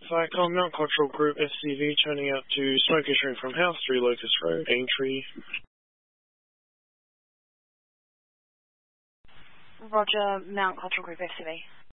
Cycom, Mount Cottrell Group SCV, turning out to smoke issuing from house 3 Locust Road, Aintree. Roger, Mount Cottrell Group SCV.